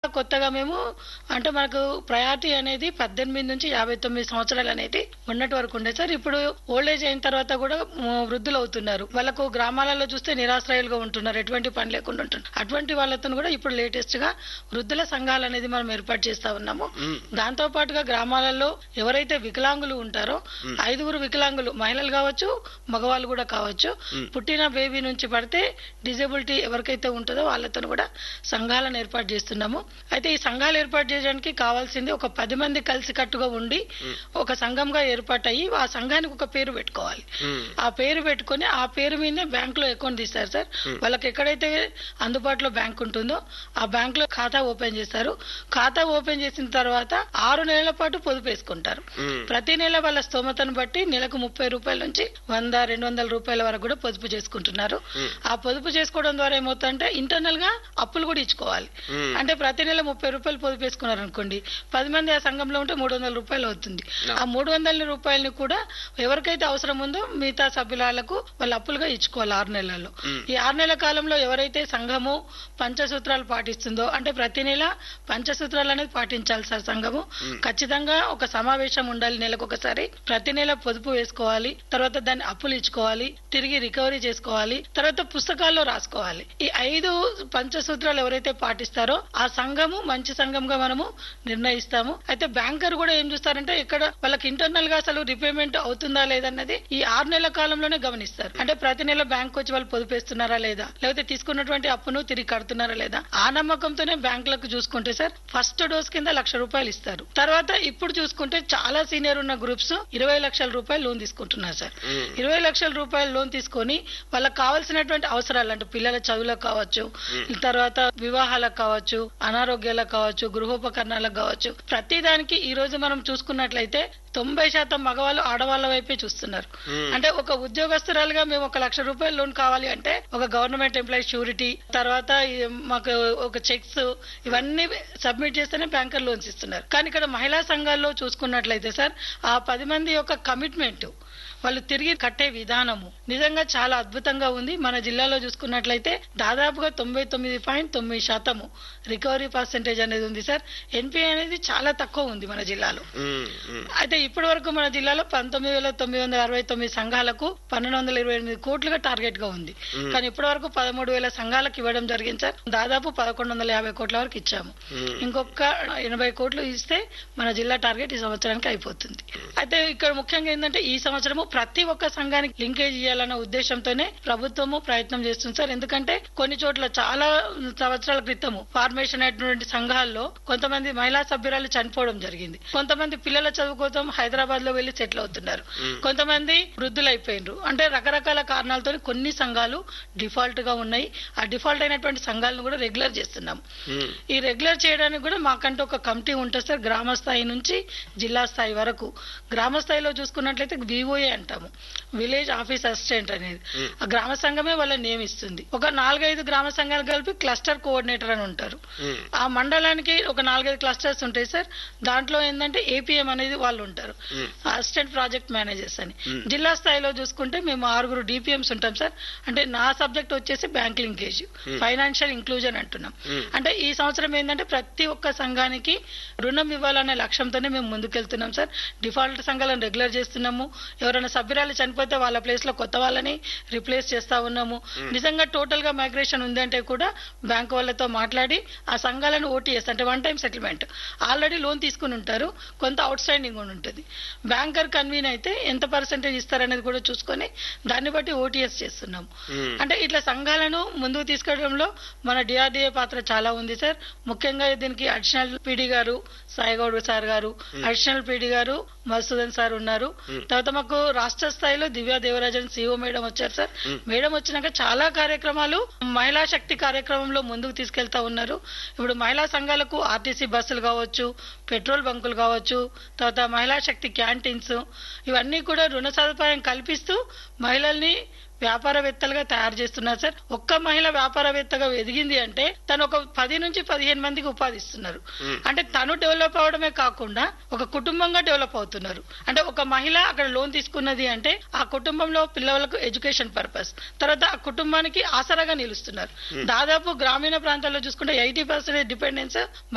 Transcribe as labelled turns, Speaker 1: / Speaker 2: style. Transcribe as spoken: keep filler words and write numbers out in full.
Speaker 1: కొత్తగా మేము అంటే మనకు ప్రయారిటీ అనేది పద్దెనిమిది నుంచి యాభై తొమ్మిది సంవత్సరాలు అనేది ఉన్నటి వరకు ఉండే సార్. ఇప్పుడు ఓల్డ్ ఏజ్ అయిన తర్వాత కూడా మ్, వృద్ధులు అవుతున్నారు. వాళ్ళకు గ్రామాలలో చూస్తే నిరాశ్రయులుగా ఉంటున్నారు, ఎటువంటి పని లేకుండా ఉంటున్నారు. అటువంటి వాళ్ళతో కూడా ఇప్పుడు లేటెస్ట్ గా వృద్ధుల సంఘాలు అనేది మనం ఏర్పాటు చేస్తా ఉన్నాము. దాంతో పాటుగా గ్రామాలలో ఎవరైతే వికలాంగులు ఉంటారో ఐదుగురు వికలాంగులు మహిళలు కావచ్చు, మగవాళ్ళు కూడా కావచ్చు, పుట్టిన బేబీ నుంచి పడితే డిజేబిలిటీ ఎవరికైతే ఉంటుందో వాళ్ళతో కూడా సంఘాలను ఏర్పాటు చేస్తున్నాము. అయితే ఈ సంఘాలు ఏర్పాటు చేయడానికి కావాల్సింది ఒక పది మంది కలిసి కట్టుగా ఉండి ఒక సంఘంగా ఏర్పాటయ్యి ఆ సంఘానికి ఒక పేరు పెట్టుకోవాలి. ఆ పేరు పెట్టుకుని ఆ పేరు మీదే బ్యాంక్ లో అకౌంట్ తీస్తారు సార్. వాళ్ళకి ఎక్కడైతే అందుబాటులో బ్యాంక్ ఉంటుందో ఆ బ్యాంక్ లో ఖాతా ఓపెన్ చేస్తారు. ఖాతా ఓపెన్ చేసిన తర్వాత ఆరు నెలల పాటు పొదుపు వేసుకుంటారు. ప్రతి నెల వాళ్ళ స్తోమతను బట్టి నెలకు ముప్పై రూపాయల నుంచి వంద రెండు వందల రూపాయల వరకు కూడా పొదుపు చేసుకుంటున్నారు. ఆ పొదుపు చేసుకోవడం ద్వారా ఏమవుతుందంటే ఇంటర్నల్ గా అప్పులు కూడా ఇచ్చుకోవాలి. అంటే ప్రతి నెల ముప్పై రూపాయలు పొదుపు వేసుకున్నారు అనుకోండి, పది మంది ఆ సంఘంలో ఉంటే మూడు వందల రూపాయలు అవుతుంది. ఆ మూడు వందల రూపాయలని కూడా ఎవరికైతే అవసరం ఉందో మిగతా సభ్యులకు వాళ్ళు అప్పులుగా ఇచ్చుకోవాలి ఆరు నెలల్లో. ఈ ఆరు నెలల కాలంలో ఎవరైతే సంఘము పంచసూత్రాలు పాటిస్తుందో, అంటే ప్రతి నెల పంచసూత్రాలు అనేది పాటించాలి సార్. సంఘము ఖచ్చితంగా ఒక సమావేశం ఉండాలి నెలకు ఒకసారి. ప్రతి నెల పొదుపు వేసుకోవాలి, తర్వాత దాన్ని అప్పులు ఇచ్చుకోవాలి, తిరిగి రికవరీ చేసుకోవాలి, తర్వాత పుస్తకాల్లో రాసుకోవాలి. ఈ ఐదు పంచసూత్రాలు ఎవరైతే పాటిస్తారో ఆ సంఘము మంచి సంఘంగా మనము నిర్ణయిస్తాము. అయితే బ్యాంకర్ కూడా ఏం చూస్తారంటే ఇక్కడ వాళ్ళకి ఇంటర్నల్ గా అసలు రిపేమెంట్ అవుతుందా లేదన్నది ఈ ఆరు నెలల కాలంలోనే గమనిస్తారు. అంటే ప్రతి నెల బ్యాంక్ వచ్చి వాళ్ళు పొదుపేస్తున్నారా లేదా, లేకపోతే తీసుకున్నటువంటి అప్పును తిరిగి కడుతున్నారా లేదా, ఆ నమ్మకంతోనే బ్యాంకులకు చూసుకుంటే సార్ ఫస్ట్ డోస్ కింద లక్ష రూపాయలు ఇస్తారు. తర్వాత ఇప్పుడు చూసుకుంటే చాలా సీనియర్ ఉన్న గ్రూప్స్ ఇరవై లక్షల రూపాయలు లోన్ తీసుకుంటున్నారు సార్. ఇరవై లక్షల రూపాయలు లోన్ తీసుకొని వాళ్ళకి కావాల్సినటువంటి అవసరాలు అంటే పిల్లల చదువులకు కావచ్చు, తర్వాత వివాహాలకు కావచ్చు, అనారోగ్యాలకు కావచ్చు, గృహోపకరణాలకు కావచ్చు, ప్రతి దానికి ఈ రోజు మనం చూసుకున్నట్లయితే తొంభై శాతం మగవాళ్ళు ఆడవాళ్ల వైపే చూస్తున్నారు. అంటే ఒక ఉద్యోగస్తురాలుగా మేము ఒక లక్ష రూపాయల లోన్ కావాలి అంటే ఒక గవర్నమెంట్ ఎంప్లాయీ షూరిటీ, తర్వాత మాకు ఒక చెక్స్ ఇవన్నీ సబ్మిట్ చేస్తేనే బ్యాంకర్ లోన్స్ ఇస్తున్నారు. కానీ ఇక్కడ మహిళా సంఘాల్లో చూసుకున్నట్లయితే సార్ ఆ పది మంది యొక్క కమిట్మెంట్, వాళ్ళు తిరిగి కట్టే విధానము నిజంగా చాలా అద్భుతంగా ఉంది. మన జిల్లాలో చూసుకున్నట్లయితే దాదాపుగా తొంభై తొమ్మిది పాయింట్ తొమ్మిది శాతము రికవరీ పర్సెంటేజ్ అనేది ఉంది సార్. ఎన్పిఏ అనేది చాలా తక్కువ ఉంది మన జిల్లాలో. అయితే ఇప్పటి వరకు మన జిల్లాలో పంతొమ్మిది వేల తొమ్మిది వందల అరవై తొమ్మిది సంఘాలకు పన్నెండు వందల ఇరవై ఎనిమిది కోట్లుగా టార్గెట్ గా ఉంది. కానీ ఇప్పటి వరకు పదమూడు వేల సంఘాలకు ఇవ్వడం జరిగింది సార్. దాదాపు పదకొండు వందల యాభై కోట్ల వరకు ఇచ్చాము. ఇంకొక ఎనభై కోట్లు ఇస్తే మన జిల్లా టార్గెట్ ఈ సంవత్సరానికి అయిపోతుంది. అయితే ఇక్కడ ముఖ్యంగా ఏంటంటే ఈ సంవత్సరము ప్రతి ఒక్క సంఘానికి లింకేజ్ చేయాలన్న ఉద్దేశంతోనే ప్రభుత్వము ప్రయత్నం చేస్తుంది సార్. ఎందుకంటే కొన్ని చోట్ల చాలా సంవత్సరాల క్రితము ఫార్మేషన్ అయినటువంటి సంఘాల్లో కొంతమంది మహిళా సభ్యురాలు చనిపోవడం జరిగింది. కొంతమంది పిల్లల చదువు కోసం హైదరాబాద్ లో వెళ్లి సెటిల్ అవుతున్నారు. కొంతమంది వృద్ధులైపోయినారు. అంటే రకరకాల కారణాలతో కొన్ని సంఘాలు డిఫాల్ట్ గా ఉన్నాయి. ఆ డిఫాల్ట్ అయినటువంటి సంఘాలను కూడా రెగ్యులర్ చేస్తున్నాము. ఈ రెగ్యులర్ చేయడానికి కూడా మాకంటే ఒక కమిటీ ఉంటుంది సార్. గ్రామ స్థాయి నుంచి జిల్లా స్థాయి వరకు. గ్రామ స్థాయిలో చూసుకున్నట్లయితే వివోఏ అంటాము, విలేజ్ ఆఫీస్ అసిస్టెంట్ అనేది. ఆ గ్రామ సంఘమే వాళ్ళని నియమిస్తుంది. ఒక నాలుగైదు గ్రామ సంఘాలు కలిపి క్లస్టర్ కోఆర్డినేటర్ అని ఉంటారు. ఆ మండలానికి ఒక నాలుగైదు క్లస్టర్స్ ఉంటాయి సార్. దాంట్లో ఏంటంటే ఏపీఎం అనేది వాళ్ళు ఉంటారు, అసిస్టెంట్ ప్రాజెక్ట్ మేనేజర్స్ అని. జిల్లా స్థాయిలో చూసుకుంటే మేము ఆరుగురు డిపిఎంస్ ఉంటాం సార్. అంటే నా సబ్జెక్ట్ వచ్చేసి బ్యాంక్ లింకేజ్, ఫైనాన్షియల్ ఇంక్లూజన్ అంటున్నాం. అంటే ఈ సంవత్సరం ఏంటంటే ప్రతి ఒక్క సంఘానికి రుణం ఇవ్వాలనే లక్ష్యంతోనే మేము ముందుకెళ్తున్నాం సార్. డిఫాల్ట్ సంఘాలను రెగ్యులర్ చేస్తున్నాము. ఎవరైనా సభ్యురాలు చనిపోతే వాళ్ళ ప్లేస్ లో కొత్త వాళ్ళని రిప్లేస్ చేస్తా ఉన్నాము. నిజంగా టోటల్ గా మైగ్రేషన్ ఉందంటే కూడా బ్యాంక్ వాళ్ళతో మాట్లాడి ఆ సంఘాలను ఓటీఎస్ అంటే one time settlement already loan తీసుకుని ఉంటారు, కొంత అవుట్ స్టాండింగ్ ఉంటుంది. బ్యాంకర్ కన్వీన్ అయితే ఎంత పర్సెంటేజ్ ఇస్తారనేది కూడా చూసుకొని దాన్ని బట్టి ఓటీఎస్ చేస్తున్నాము. అంటే ఇట్లా సంఘాలను ముందుకు తీసుకెళ్లడంలో మన డిఆర్డీఏ పాత్ర చాలా ఉంది సార్. ముఖ్యంగా దీనికి అడిషనల్ పీడీ గారు సాయిగౌడ్ సార్ గారు, అడిషనల్ పీడీ గారు మధుసూదన్ సార్ ఉన్నారు. తర్వాత మాకు రాష్ట్ర స్థాయిలో దివ్యా దేవరాజన్ సిఓ మేడం వచ్చారు సార్. మేడం వచ్చినాక చాలా కార్యక్రమాలు మహిళా శక్తి కార్యక్రమంలో ముందుకు తీసుకెళ్తా ఉన్నారు. ఇప్పుడు మహిళా సంఘాలకు ఆర్టీసీ బస్సులు కావచ్చు, పెట్రోల్ బంకులు కావచ్చు, తర్వాత మహిళా శక్తి క్యాంటీన్స్ ఇవన్నీ కూడా రుణ సదుపాయం కల్పిస్తూ మహిళల్ని వ్యాపారవేత్తలుగా తయారు చేస్తున్నారు సార్. ఒక్క మహిళ వ్యాపారవేత్తగా ఎదిగింది అంటే తను ఒక పది నుంచి పదిహేను మందికి ఉపాధి ఇస్తున్నారు. అంటే తను డెవలప్ అవడమే కాకుండా ఒక కుటుంబంగా డెవలప్ అవుతున్నారు. అంటే ఒక మహిళ అక్కడ లోన్ తీసుకున్నది అంటే ఆ కుటుంబంలో పిల్లలకు ఎడ్యుకేషన్ పర్పస్, తర్వాత ఆ కుటుంబానికి ఆసరాగా నిలుస్తున్నారు. దాదాపు గ్రామీణ ప్రాంతాల్లో చూసుకుంటే ఎయిటీ పర్సెంట్ డిపెండెన్స్